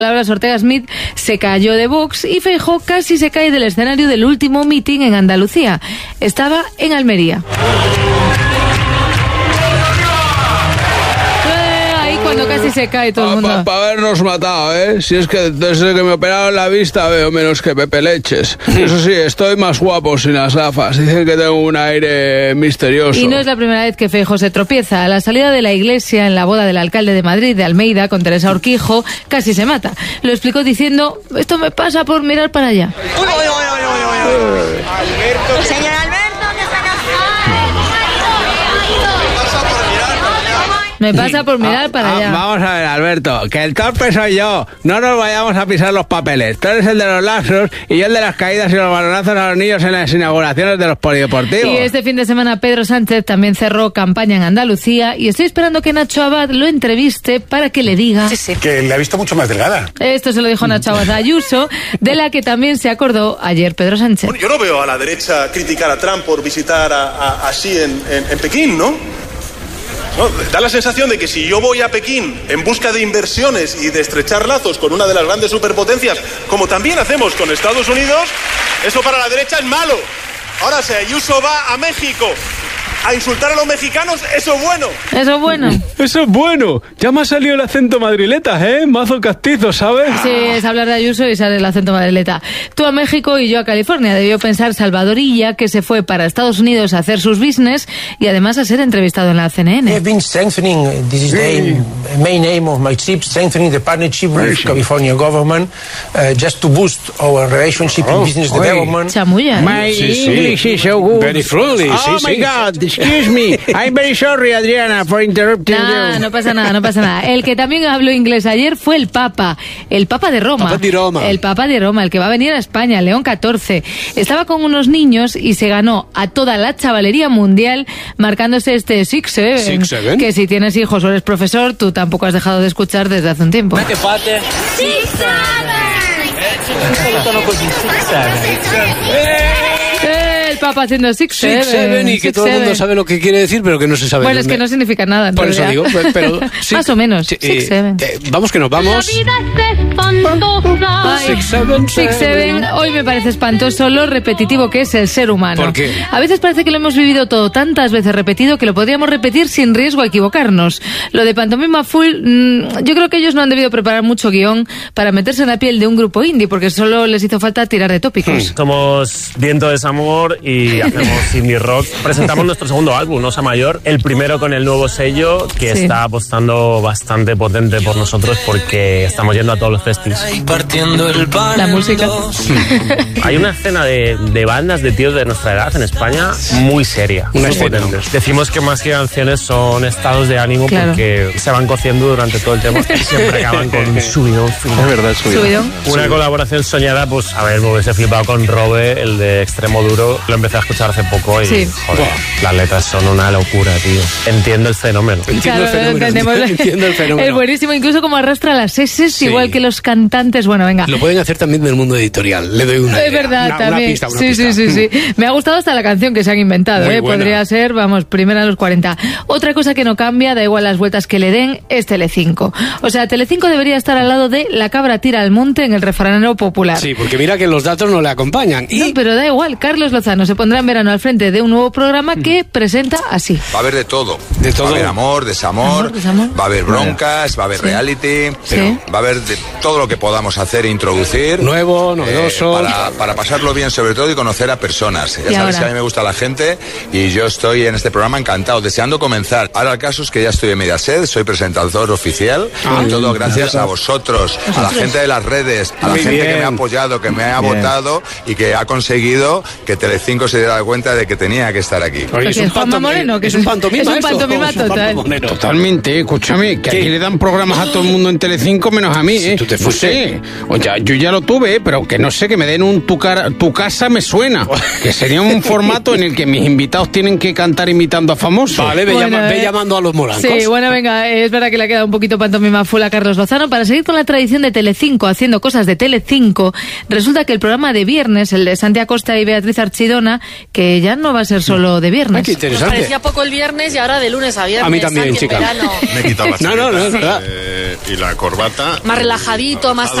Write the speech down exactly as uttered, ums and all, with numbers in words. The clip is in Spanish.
Palabras, Ortega Smith se cayó de Vox y Feijóo casi se cae del escenario del último mitin en Andalucía. Estaba en Almería. Cuando casi se cae todo el mundo. Para pa, pa habernos matado, ¿eh? Si es que desde que me operaron la vista veo menos que Pepe Leches. Eso sí, estoy más guapo sin las gafas. Dicen que tengo un aire misterioso. Y no es la primera vez que Feijóo se tropieza. A la salida de la iglesia, en la boda del alcalde de Madrid, de Almeida, con Teresa Urquijo, casi se mata. Lo explicó diciendo, esto me pasa por mirar para allá. Uy, uy, uy, uy, uy, uy. Alberto. Señor Alberto, que está Me pasa por mirar ah, para ah, allá. Vamos a ver, Alberto, que el torpe soy yo. No nos vayamos a pisar los papeles. Tú eres el de los lapsos y yo el de las caídas y los balonazos a los niños en las inauguraciones de los polideportivos. Y este fin de semana Pedro Sánchez también cerró campaña en Andalucía y estoy esperando que Nacho Abad lo entreviste para que le diga... Sí, sí. Que la ha visto mucho más delgada. Esto se lo dijo Nacho Abad a Ayuso, de la que también se acordó ayer Pedro Sánchez. Bueno, yo no veo a la derecha criticar a Trump por visitar a, a, a Xi en, en, en Pekín, ¿no? No, da la sensación de que si yo voy a Pekín en busca de inversiones y de estrechar lazos con una de las grandes superpotencias, como también hacemos con Estados Unidos, eso para la derecha es malo. Ahora, si Ayuso va a México a insultar a los mexicanos, eso es bueno. Eso es bueno. Eso es bueno. Ya me ha salido el acento madrileta, ¿eh? Mazo castizo, ¿sabes? Sí, es hablar de Ayuso y sale el acento madrileta. Tú a México y yo a California. Debió pensar Salvadorilla, que se fue para Estados Unidos a hacer sus business y además a ser entrevistado en la C N N. I've been strengthening, this is the main aim of my trip, strengthening the partnership with California government, uh, just to boost our relationship in business development. Chamulla. My English is so good. Very fluently, Oh sí, my sí. God, excuse me. I'm very sorry, Adriana, for interrupting Nah, you. no pasa nada, no pasa nada. El que también habló inglés ayer fue el Papa, el Papa de Roma. Papa di Roma. El Papa de Roma, el que va a venir a España, León catorce. Estaba con unos niños y se ganó a toda la chavalería mundial marcándose este Six Seven. Six Seven. Que si tienes hijos o eres profesor, tú tampoco has dejado de escuchar desde hace un tiempo. El Papa haciendo Six Seven. Six, seven, y que Six, todo el mundo seven. sabe lo que quiere decir, pero que no se sabe. Bueno, es que no significa nada. en Por eso realidad. digo, pero... sí, Más o menos, sí, Six eh, Seven. eh, vamos que nos vamos. Ay, Six, seven, Six, seven. Hoy me parece espantoso lo repetitivo que es el ser humano. ¿Por qué? A veces parece que lo hemos vivido todo tantas veces repetido que lo podríamos repetir sin riesgo a equivocarnos. Lo de Pantomima Full, mmm, yo creo que ellos no han debido preparar mucho guión para meterse en la piel de un grupo indie, porque solo les hizo falta tirar de tópicos. Somos Viento de Desamor y hacemos indie rock. Presentamos nuestro segundo álbum, Osa Mayor, el primero con el nuevo sello que Sí. está apostando bastante potente por nosotros porque estamos yendo a todos los festivals. La música. Hay una escena de, de bandas de tíos de nuestra edad en España muy seria, Una muy escena. potentes. Decimos que más que canciones son estados de ánimo Claro. porque se van cociendo durante todo el tema y siempre acaban con un subidón final. Es verdad, subidón. Subidón. Una colaboración soñada, pues a ver, me hubiese flipado con Robe, el de Extremo Duro. Lo empecé a escuchar hace poco y, Sí. joder, las letras son una locura, tío. Entiendo el fenómeno. Entiendo Claro, el fenómeno. entendemos. Entiendo el fenómeno. Es buenísimo, incluso como arrastra las S, Sí. igual que los cantantes. Bueno, venga. Lo pueden hacer también del mundo editorial. Le doy una Es idea. verdad, Una- una también. pista, una sí, pista. sí, sí, sí. Me ha gustado hasta la canción que se han inventado, Muy ¿eh? buena. Podría ser, vamos, primera a los cuarenta. Otra cosa que no cambia, da igual las vueltas que le den, es Telecinco. O sea, Telecinco debería estar al lado de La cabra tira al monte en el refranero popular. Sí, porque mira que los datos no le acompañan. Y No, pero da igual, Carlos Lozano se pondrá en verano al frente de un nuevo programa que presenta así. Va a haber de todo. De todo. Va a haber amor, desamor, Amor, desamor. va a haber broncas, va a haber Sí. reality, Sí. va a haber de todo lo que podamos hacer e introducir. Nuevo, eh, novedoso. para, para pasarlo bien sobre todo y conocer a personas. Ya Y sabes ahora. que a mí me gusta la gente y yo estoy en este programa encantado, deseando comenzar. Ahora el caso es que ya estoy en Mediaset, soy presentador oficial y todo gracias a vosotros, a la gente de las redes, a la Muy gente que bien. me ha apoyado, que me ha votado y que ha conseguido que Telecinco se diera cuenta de que tenía que estar aquí. Oye, Porque es un es Juanma pantomima- Moreno, que es es- un pantomima es un esto. pantomima Es un total. pantomonero. Totalmente, escúchame, que ¿Qué? aquí le dan programas a todo el mundo en Telecinco menos a mí, ¿eh? tú te no fuiste. sé. O sea, yo ya lo tuve, ¿eh? Pero que no sé, que me den un tu, cara, tu casa me suena. Que sería un formato en el que mis invitados tienen que cantar imitando a famosos. Vale, ve, Bueno, llama- ve eh. llamando a los morancos. Sí, bueno, venga, eh, es verdad que le ha quedado un poquito pantomima full a Carlos Lozano. Para seguir con la tradición de Telecinco, haciendo cosas de Telecinco, resulta que el programa de viernes, el de Santiago Costa y Beatriz Archidona, Barcelona, que ya no va a ser solo de viernes. Ay, qué Nos interesante. parecía poco el viernes y ahora de lunes a viernes. A mí también, aquí en chica. verano. Me he quitado la No, no, no, es chaqueta, verdad. eh, y la corbata. Más relajadito, más